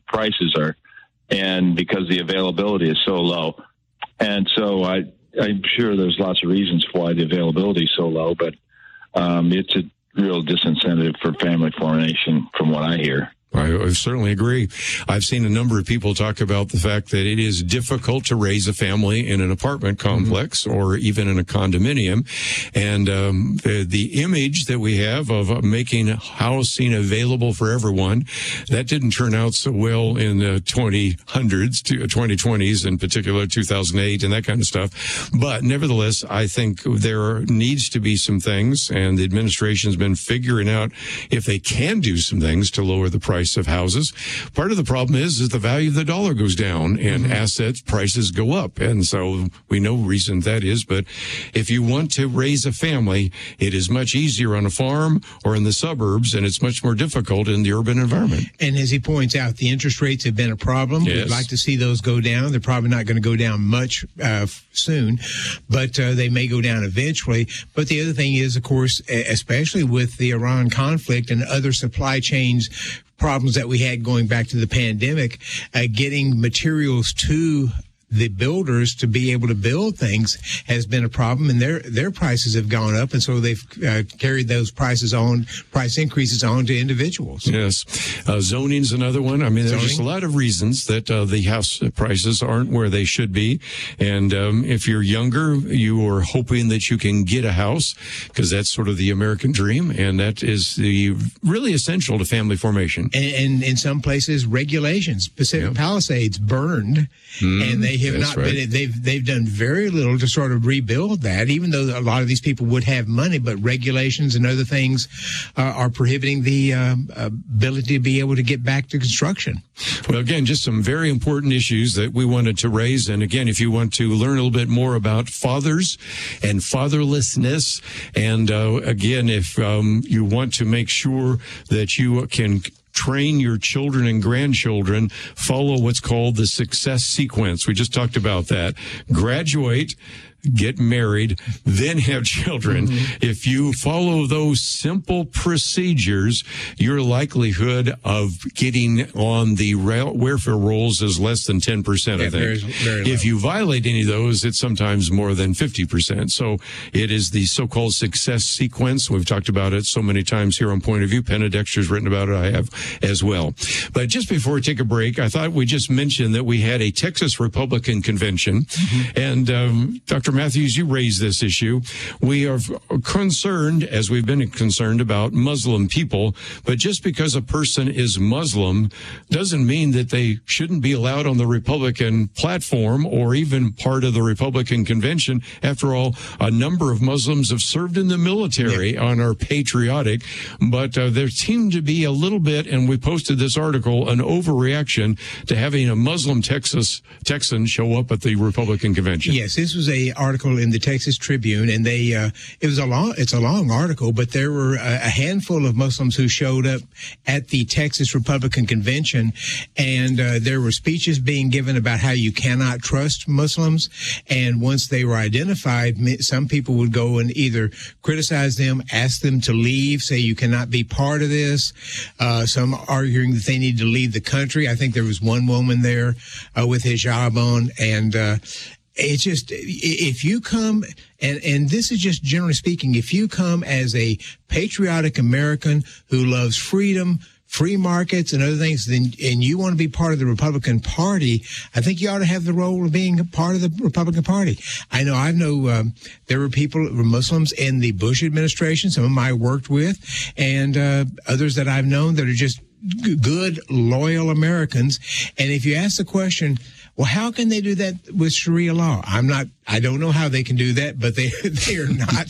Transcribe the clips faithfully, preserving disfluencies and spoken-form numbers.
prices are, and because the availability is so low. And so I, I'm sure there's lots of reasons why the availability is so low, but um, it's a real disincentive for family formation from what I hear. I certainly agree. I've seen a number of people talk about the fact that it is difficult to raise a family in an apartment complex mm-hmm. or even in a condominium. And um, the, the image that we have of making housing available for everyone, that didn't turn out so well in the twenty hundreds, twenty twenties in particular, two thousand eight and that kind of stuff. But nevertheless, I think there needs to be some things, and the administration's been figuring out if they can do some things to lower the price of houses. Part of the problem is, is the value of the dollar goes down and mm-hmm. assets prices go up. And so we know reason that is. But if you want to raise a family, it is much easier on a farm or in the suburbs, and it's much more difficult in the urban environment. And as he points out, the interest rates have been a problem. Yes. We'd like to see those go down. They're probably not going to go down much uh, soon, but uh, they may go down eventually. But the other thing is, of course, especially with the Iran conflict and other supply chains problems that we had going back to the pandemic, uh, getting materials to the builders to be able to build things has been a problem, and their their prices have gone up, and so they've uh, carried those prices on, price increases on to individuals. Yes. Uh, zoning's another one. I mean, there's Zoning? just a lot of reasons that uh, the house prices aren't where they should be. And um, if you're younger, you are hoping that you can get a house, because that's sort of the American dream, and that is the really essential to family formation. And, and in some places, regulations. Pacific yeah. Palisades burned, mm, and they have not right. been. They've they've done very little to sort of rebuild that, even though a lot of these people would have money, but regulations and other things uh, are prohibiting the uh, ability to be able to get back to construction. Well, again, just some very important issues that we wanted to raise. And again, if you want to learn a little bit more about fathers and fatherlessness, and uh, again, if um, you want to make sure that you can train your children and grandchildren, follow what's called the success sequence. We just talked about that. Graduate, get married, then have children. Mm-hmm. If you follow those simple procedures, your likelihood of getting on the welfare rolls is less than ten percent, yeah, I think. Very, very if you violate any of those, it's sometimes more than fifty percent. So it is the so-called success sequence. We've talked about it so many times here on Point of View. Penna Dexter's written about it. I have as well. But just before we take a break, I thought we just mentioned that we had a Texas Republican convention. Mm-hmm. And um, Doctor Matthews, you raised this issue. We are concerned, as we've been concerned, about Muslim people, but just because a person is Muslim doesn't mean that they shouldn't be allowed on the Republican platform or even part of the Republican convention. After all, a number of Muslims have served in the military yeah. and are patriotic, but uh, there seemed to be a little bit, and we posted this article, an overreaction to having a Muslim Texas Texan show up at the Republican convention. Yes, this was a article in the Texas Tribune, and they uh, it was a long it's a long article, but there were a, a handful of Muslims who showed up at the Texas Republican convention, and uh, there were speeches being given about how you cannot trust Muslims, and once they were identified, some people would go and either criticize them, ask them to leave, say you cannot be part of this, uh, some arguing that they need to leave the country. I think there was one woman there uh, with hijab on, and uh, it's just, if you come, and, and this is just generally speaking, if you come as a patriotic American who loves freedom, free markets and other things, then, and you want to be part of the Republican Party, I think you ought to have the role of being a part of the Republican Party. I know, I know um, there were people, were Muslims in the Bush administration, some of them I worked with, and uh, others that I've known that are just g- good, loyal Americans. And if you ask the question, well, how can they do that with Sharia law? I'm not, I don't know how they can do that, but they, they are not,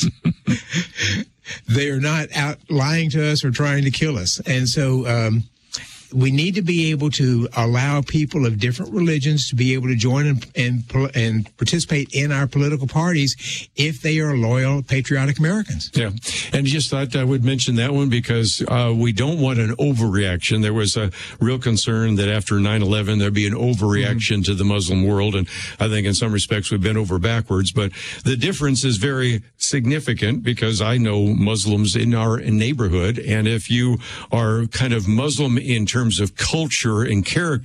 they are not out lying to us or trying to kill us. And so, um, we need to be able to allow people of different religions to be able to join and, and and participate in our political parties if they are loyal, patriotic Americans. Yeah, and just thought I would mention that one because uh, we don't want an overreaction. There was a real concern that after nine eleven there'd be an overreaction mm-hmm. to the Muslim world, and I think in some respects we've been over backwards. But the difference is very significant because I know Muslims in our neighborhood, and if you are kind of Muslim in terms of culture and character,